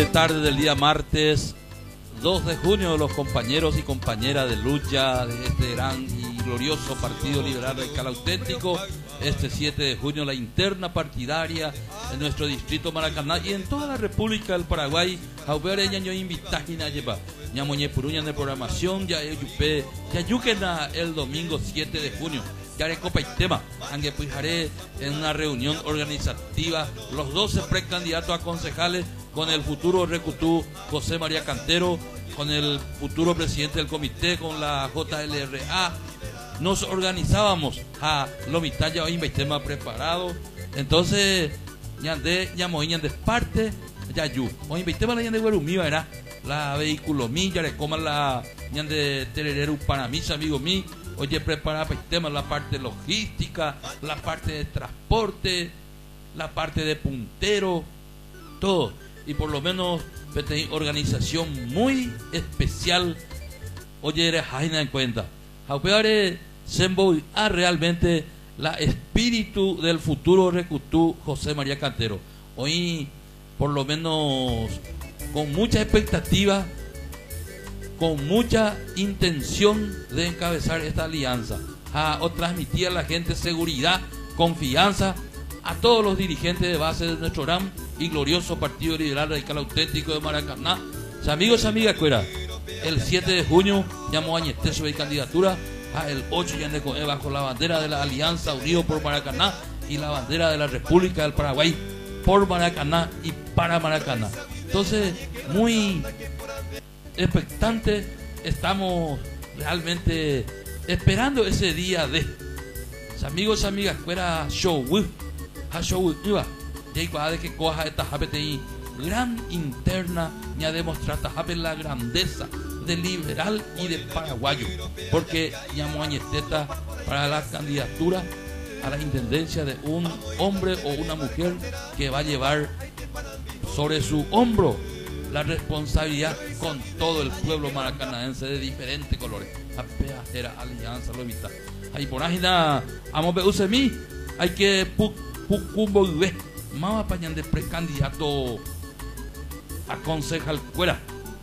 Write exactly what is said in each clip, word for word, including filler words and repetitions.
tarde del día martes dos de junio, los compañeros y compañeras de lucha de este gran y glorioso Partido Liberal Radical Auténtico. Este siete de junio la interna partidaria en nuestro distrito Maracaná y en toda la República del Paraguay. Haubere ñaño invitagina lleva ñamoñe puruña de programación ya yupe ya yuquena el domingo siete de junio. Ya recopa y tema, aunque pujaré en una reunión organizativa los doce precandidatos a concejales con el futuro recutú José María Cantero, con el futuro presidente del comité, con la J L R A. Nos organizábamos a lo mitad ya hoy un tema preparado. Entonces, ñande, ñamo, ñande parte, ya yu. Hoy tema la ñande guarumí, ¿verdad? La vehículo mí, ya recoma la ñande terereru para mis amigos mí. Oye, prepara el tema, la parte logística, la parte de transporte, la parte de puntero, todo. Y por lo menos organización muy especial. Oye, eres jaina en cuenta. Jaupeare Sembo a realmente la espíritu del futuro recutú José María Cantero. Hoy, por lo menos, con mucha expectativa, con mucha intención de encabezar esta alianza, a o transmitir a la gente seguridad, confianza, a todos los dirigentes de base de nuestro gran y glorioso Partido Liberal Radical Auténtico de Maracaná. Amigos y amigas, cuera, el siete de junio llamó a Añete sobre candidatura, a el ocho ya de Coe bajo la bandera de la Alianza Unido por Maracaná y la bandera de la República del Paraguay por Maracaná y para Maracaná. Entonces, muy expectante, estamos realmente esperando ese día de amigos y amigas, fuera show, a show, iba, ya de que coja esta japetei gran interna, ni a demostrar la grandeza de liberal y de paraguayo, porque llamó Añeteta para la candidatura a la intendencia de un hombre o una mujer que va a llevar sobre su hombro la responsabilidad con todo el pueblo maracanaense de diferentes colores. Apea era alianza lo evita. Ahí por ágina amo beuse mí. Hay que pucumbo ve. Mama pañan de precandidato a concejal fuera.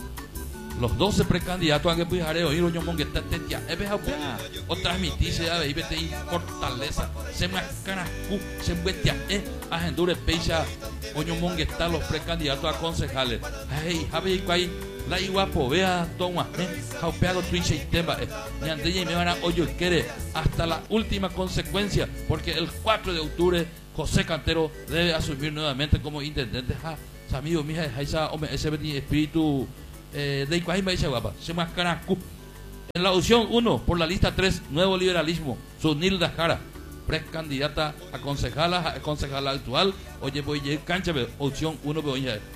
Los doce precandidatos a que pujaré oír oño mongueta tetia. Ebe apea o transmitirse a vete y fortaleza. Se me canascu se vetia eh agendure pecha oño mongueta los precandidatos a concejales. Hey, habe cuai la iguapo vea toma eh jaupeado twinche y tema eh ni andella y me van a oyo quiere hasta la última consecuencia, porque el cuatro de octubre José Cantero debe asumir nuevamente como intendente. Ja, amigo mija, esa hombre ese espíritu eh, de Icuaima dice guapa, se mascara. En la opción uno, por la lista tres, Nuevo Liberalismo, Sunilda Jara, precandidata a concejala, a concejala actual. Oye, voy a ir cancha, opción uno, voy a ir.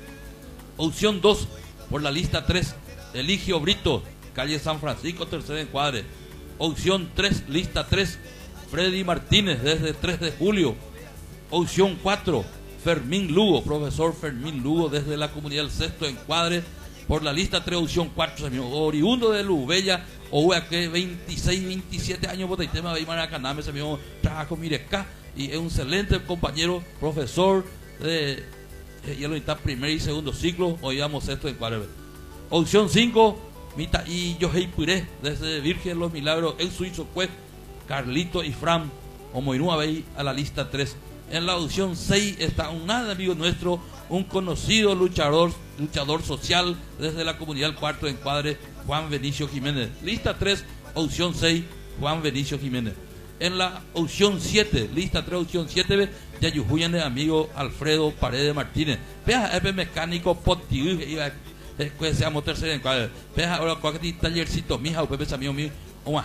Opción dos, por la lista tres, Eligio Brito, calle San Francisco, tercer encuadre. Opción tres, lista tres, Freddy Martínez, desde tres de julio. Opción cuatro, Fermín Lugo, profesor Fermín Lugo, desde la comunidad del sexto encuadre. Por la lista tres, opción cuatro, oriundo de Lubella, o que veintiséis, veintisiete años, bota y tema de Maracaná, me amigo, trabajo miresca, y es un excelente compañero, profesor de, ya lo está primer y segundo ciclo, oíamos esto en cuadre. Opción cinco, Mita y Yohei Puré, desde Virgen de los Milagros, el suizo juez, Carlito y Fran, o Moinúa Bey, a la lista tres. En la opción seis está un gran amigo nuestro, un conocido luchador, luchador social desde la comunidad del cuarto encuadre, Juan Benicio Jiménez. Lista tres, opción seis, Juan Benicio Jiménez. En la opción siete, lista tres, opción siete, ya yujuyan de amigo Alfredo Paredes Martínez. Vea, F mecánico, potiú, iba, después seamos tercer encuadre. Vea, ahora, cualquier tallercito, mija, o pepe, amigo mío.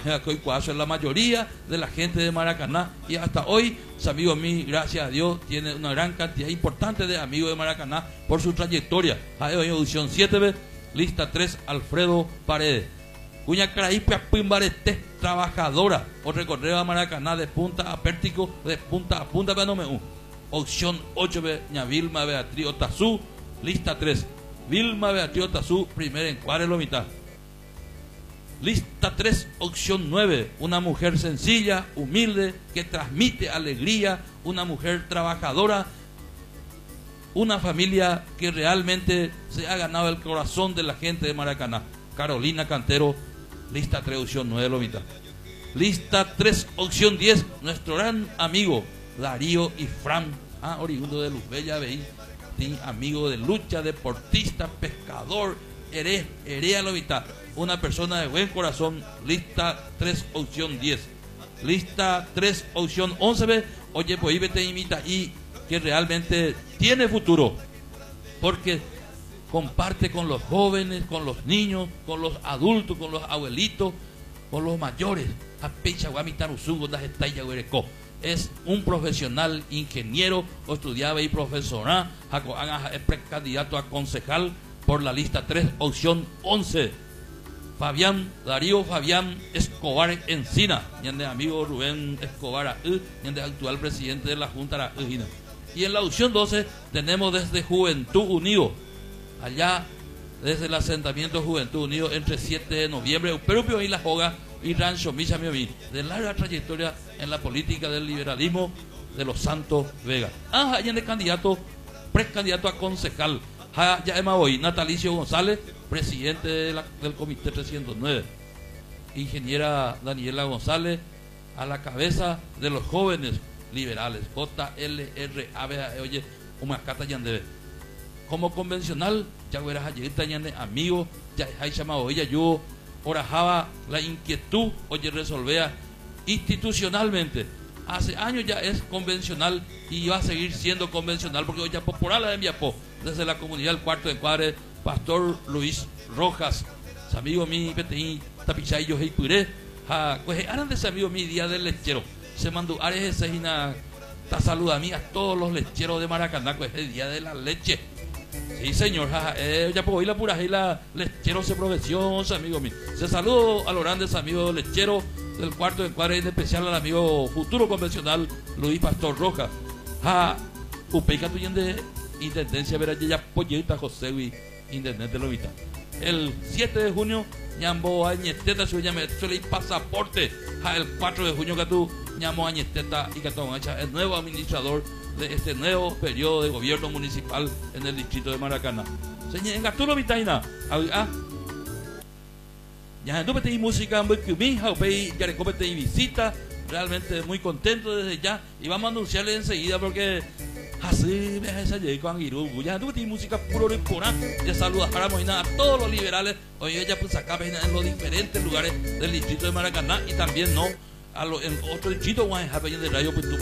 La mayoría de la gente de Maracaná, y hasta hoy, amigo mío, gracias a Dios, tiene una gran cantidad importante de amigos de Maracaná por su trayectoria. Ahí hoy audición siete, lista tres, Alfredo Paredes. Cuña Caraípia Pimbarete, trabajadora, o recorrer a Maracaná de punta a pértico, de punta a punta, pero no me un. Opción ocho, ña Vilma Beatriz Otazú, lista tres, Vilma Beatriz Otazú, primer encuadre, lo mitad. Lista tres, opción nueve, una mujer sencilla, humilde, que transmite alegría, una mujer trabajadora, una familia que realmente se ha ganado el corazón de la gente de Maracaná. Carolina Cantero, lista tres, opción nueve, Lomita. Lista tres, opción diez, nuestro gran amigo Darío y Fran, ah, oriundo de Luz Bella, veí, sí, amigo de lucha, deportista, pescador, heré, herea, Lomita. Una persona de buen corazón, lista tres, opción diez. Lista tres, opción once, ve, oye, pues ahí te imita y que realmente tiene futuro, porque comparte con los jóvenes, con los niños, con los adultos, con los abuelitos, con los mayores. Es un profesional, ingeniero, o estudiaba y profesorado, es precandidato a concejal por la lista tres, opción once. Fabián, Darío Fabián Escobar Encina, de amigo Rubén Escobar, de actual presidente de la Junta. Y en la opción doce tenemos desde Juventud Unido, allá desde el asentamiento Juventud Unido, entre siete de noviembre, Propio y La Joga y Rancho Misa Mioví, de larga trayectoria en la política del liberalismo de los Santos Vega. Ah, allá de candidato, precandidato a concejal, ya hemos hoy, Natalicio González, presidente de la, del Comité trescientos nueve. Ingeniera Daniela González, a la cabeza de los jóvenes liberales, J L R A B, oye, Humacata Yandebe. Como convencional, ya verás allí, amigo, ya hay llamado ella, yo orajaba la inquietud, oye, resolvea institucionalmente. Hace años ya es convencional y va a seguir siendo convencional, porque hoy ya popular la enviapó desde la comunidad del Cuarto de Encuadre, Pastor Luis Rojas, amigo mi, Peteín, Tapichay, yo, Heipuré, pues eran de ese amigo mi día del lechero. Se mandó a ese Gina, ta saluda a mí a todos los lecheros de Maracaná, pues el día de la leche. Sí, señor, ja, eh, ya por hoy la pura y la lechero se profesió, amigo mío. Se saludo a los grandes amigos lecheros del Cuarto de Encuadre, en especial al amigo futuro convencional Luis Pastor Rojas. Ja, Upeica tuyende intendencia, verá ya pollita José y intendente Lobita. El siete de junio, Ñambo Añeteta, su llame, suele ir pasaporte. Ja, el cuatro de junio, que tú Ñamo Añeteta y que tú el nuevo administrador de este nuevo periodo de gobierno municipal en el distrito de Maracaná. Señor, en Gatulo Vitaina, ah, ya no pedí música, muy cumija, ya le compete y visita, realmente muy contento desde ya, y vamos a anunciarle enseguida porque así me hace llegar con Irugu, ya no pedí música puro y pura, ya saludamos y nada a todos los liberales, hoy ella pues acá en los diferentes lugares del distrito de Maracaná y también no a los en otros distritos, vamos a dejar de radio pues